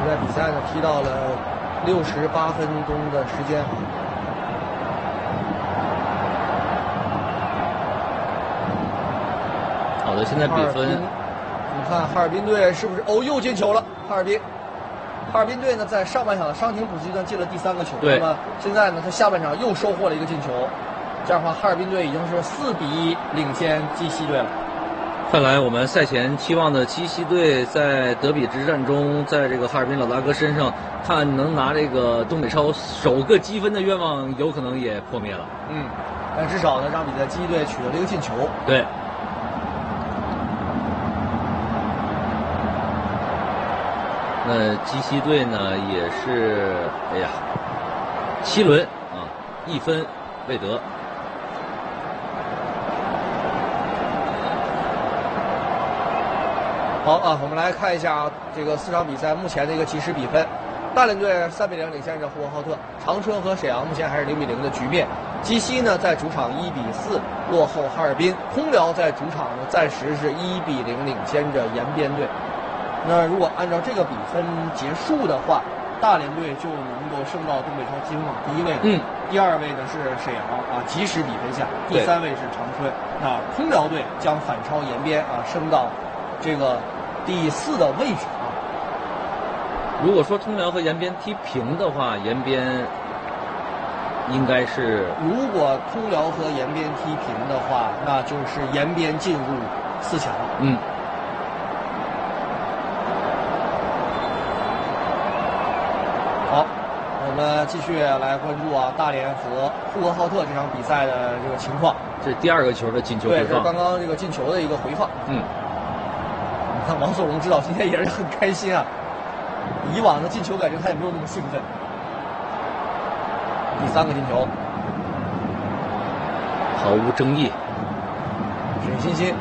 现在比赛呢踢到了68分钟的时间。 好的，现在比分， 你看哈尔滨队是不是又进球了？哈尔滨队呢在上半场的伤停补时阶段进了第3个球，那么现在呢他下半场又收获了一个进球，这样的话哈尔滨队已经是4-1领先鸡西队了。 看来我们赛前期望的鸡西队在德比之战中，在这个哈尔滨老大哥身上，看能拿这个东北超首个积分的愿望，有可能也破灭了。 但至少呢，让比赛鸡西队取得了一个进球。 对。那鸡西队呢，也是，哎呀，7轮啊，1分未得。 好啊，我们来看一下这个4场比赛目前的一个即时比分。大连队3-0领先着呼和浩特，长春和沈阳目前还是0-0的局面。鸡西呢在主场1-4落后哈尔滨，通辽在主场呢暂时是1-0领先着延边队。那如果按照这个比分结束的话，大连队就能够升到东北超积分榜第1位。第2位呢是沈阳啊，即时比分下，第3位是长春。那通辽队将反超延边啊，升到这个第4的位置啊。 如果说通辽和延边踢平的话，延边应该是， 如果通辽和延边踢平的话，那就是延边进入4强。好，我们继续来关注啊，大连和呼和浩特这场比赛的这个情况。 这是第2个球的进球回放， 对，这是刚刚这个进球的一个回放。你看王索荣指导今天也是很开心啊，以往的进球感觉他也没有那么兴奋。第3个进球， 毫无争议。 沈欣欣，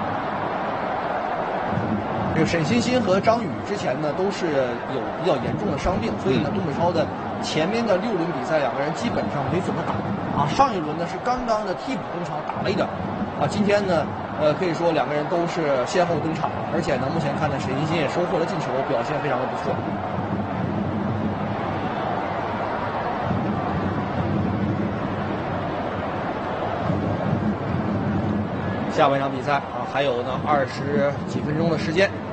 这个沈欣欣和张宇之前呢都是有比较严重的伤病，所以呢东北超的前面的6轮比赛两个人基本上没怎么打啊。上一轮呢是刚刚的替补登场打了一点啊，今天呢可以说两个人都是先后登场，而且呢目前看呢沈欣欣也收获了进球，表现非常的不错。下半场比赛啊，还有呢20几分钟的时间。